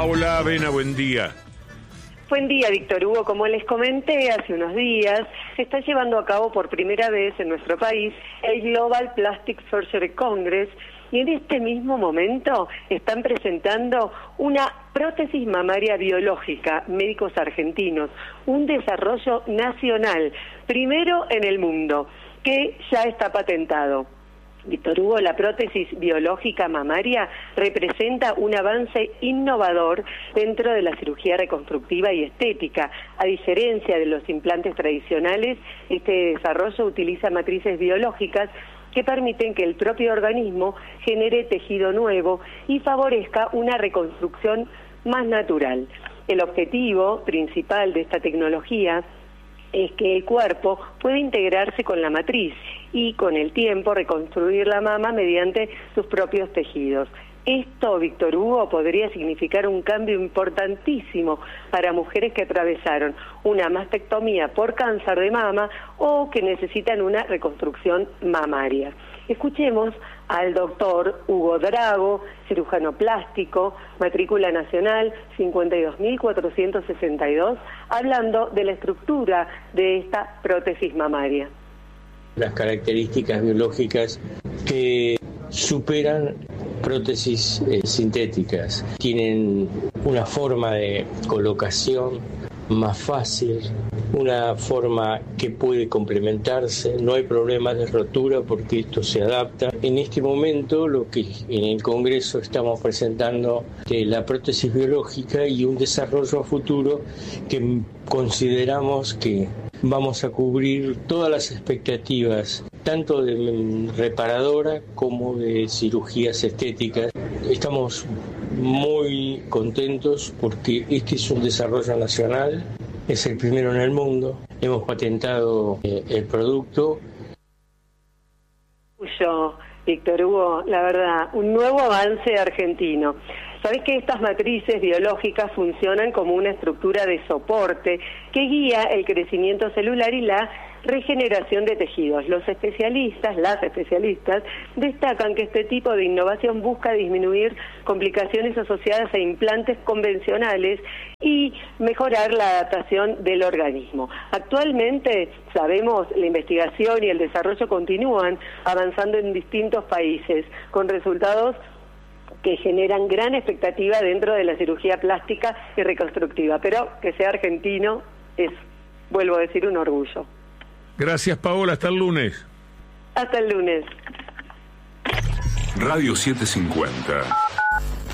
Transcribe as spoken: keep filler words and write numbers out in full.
Paola Avena, buen día. Buen día, Víctor Hugo. Como les comenté hace unos días, se está llevando a cabo por primera vez en nuestro país el Global Plastic Surgery Congress, y en este mismo momento están presentando una prótesis mamaria biológica, médicos argentinos, un desarrollo nacional, primero en el mundo, que ya está patentado. Víctor Hugo, la prótesis biológica mamaria representa un avance innovador dentro de la cirugía reconstructiva y estética. A diferencia de los implantes tradicionales, este desarrollo utiliza matrices biológicas que permiten que el propio organismo genere tejido nuevo y favorezca una reconstrucción más natural. El objetivo principal de esta tecnología es que el cuerpo puede integrarse con la matriz y con el tiempo reconstruir la mama mediante sus propios tejidos. Esto, Víctor Hugo, podría significar un cambio importantísimo para mujeres que atravesaron una mastectomía por cáncer de mama o que necesitan una reconstrucción mamaria. Escuchemos al doctor Hugo Drago, cirujano plástico, matrícula nacional cincuenta y dos mil cuatrocientos sesenta y dos, hablando de la estructura de esta prótesis mamaria. Las características biológicas que superan prótesis eh, sintéticas. Tienen una forma de colocación más fácil, una forma que puede complementarse, no hay problemas de rotura porque esto se adapta. En este momento lo que en el Congreso estamos presentando es la prótesis biológica y un desarrollo a futuro que consideramos que vamos a cubrir todas las expectativas, tanto de reparadora como de cirugías estéticas. Estamos muy contentos porque este es un desarrollo nacional, es el primero en el mundo, hemos patentado eh, el producto. Yo, Víctor Hugo, la verdad, un nuevo avance argentino. Sabés que estas matrices biológicas funcionan como una estructura de soporte que guía el crecimiento celular y la regeneración de tejidos. Los especialistas, las especialistas, destacan que este tipo de innovación busca disminuir complicaciones asociadas a implantes convencionales y mejorar la adaptación del organismo. Actualmente, sabemos, la investigación y el desarrollo continúan avanzando en distintos países, con resultados que generan gran expectativa dentro de la cirugía plástica y reconstructiva, pero que sea argentino es, vuelvo a decir, un orgullo. Gracias, Paola, hasta el lunes. Hasta el lunes. Radio setecientos cincuenta.